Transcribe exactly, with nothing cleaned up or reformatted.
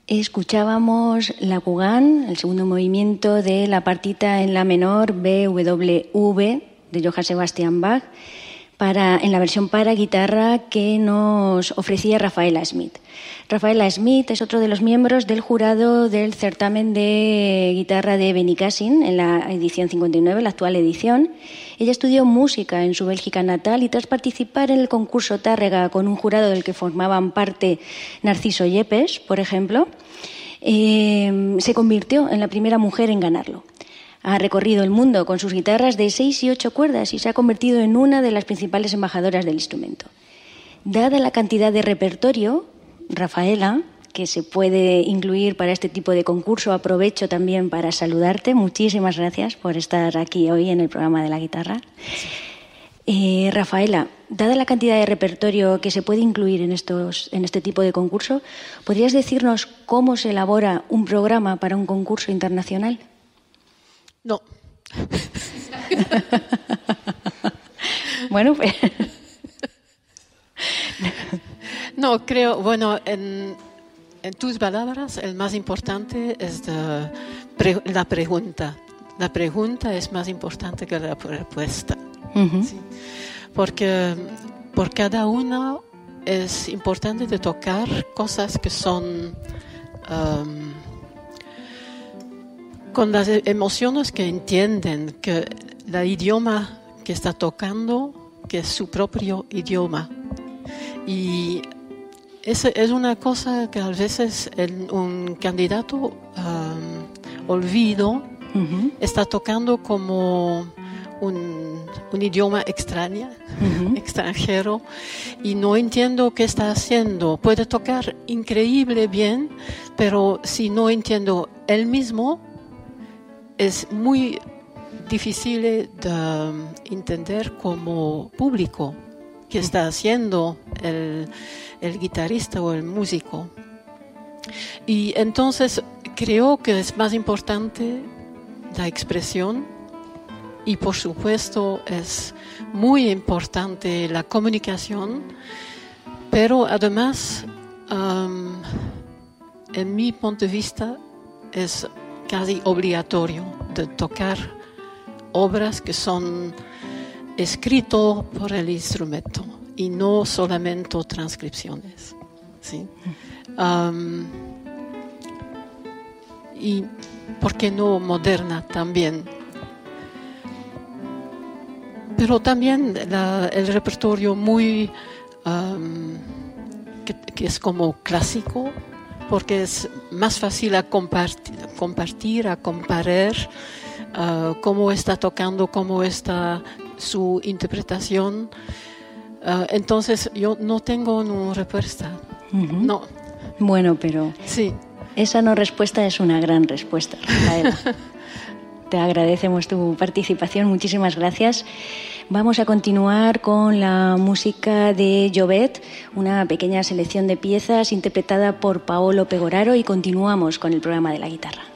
Escuchábamos la Gauguin, el segundo movimiento de la partita en la menor B W V de Johann Sebastian Bach, para, en la versión para guitarra que nos ofrecía Rafaela Smith. Rafaela Smith es otro de los miembros del jurado del certamen de guitarra de Benicàssim en la edición cincuenta y nueve, la actual edición. Ella estudió música en su Bélgica natal y tras participar en el concurso Tárrega con un jurado del que formaban parte Narciso Yepes, por ejemplo, eh, se convirtió en la primera mujer en ganarlo. Ha recorrido el mundo con sus guitarras de seis y ocho cuerdas y se ha convertido en una de las principales embajadoras del instrumento. Dada la cantidad de repertorio, Rafaela, que se puede incluir para este tipo de concurso, aprovecho también para saludarte. Muchísimas gracias por estar aquí hoy en el programa de la guitarra. Eh, Rafaela, dada la cantidad de repertorio que se puede incluir en, estos, en este tipo de concurso, ¿podrías decirnos cómo se elabora un programa para un concurso internacional? No. Bueno, pues... No, creo, bueno, en, en tus palabras, el más importante es de, pre, la pregunta. La pregunta es más importante que la respuesta. Uh-huh. ¿Sí? Porque por cada uno es importante de tocar cosas que son... Um, con las emociones que entienden que el idioma que está tocando, que es su propio idioma. Y esa es una cosa que a veces el, un candidato um, olvido, uh-huh. está tocando como un, un idioma extraño, uh-huh. extranjero, y no entiendo qué está haciendo. Puede tocar increíble bien, pero si no entiendo él mismo, es muy difícil de entender como público qué está haciendo el, el guitarrista o el músico. Y entonces creo que es más importante la expresión y por supuesto es muy importante la comunicación, pero además, um, en mi punto de vista, es casi obligatorio de tocar obras que son escritas por el instrumento y no solamente transcripciones. ¿Sí? Um, y, ¿por qué no moderna también? Pero también la, el repertorio muy, um, que, que es como clásico, porque es más fácil a compartir, compartir a comparar uh, cómo está tocando, cómo está su interpretación. Uh, entonces, yo no tengo una respuesta. Uh-huh. No. Bueno, pero sí. Esa no respuesta es una gran respuesta, Rafaela. Te agradecemos tu participación, muchísimas gracias. Vamos a continuar con la música de Llobet, una pequeña selección de piezas interpretada por Paolo Pegoraro, y continuamos con el programa de la guitarra.